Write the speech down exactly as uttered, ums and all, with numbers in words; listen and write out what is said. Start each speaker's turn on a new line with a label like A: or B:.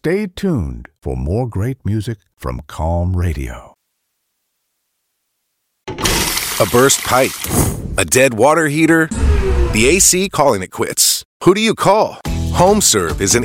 A: stay tuned for more great music from Calm Radio.
B: A burst pipe, a dead water heater, the A C calling it quits. Who do you call? HomeServe is an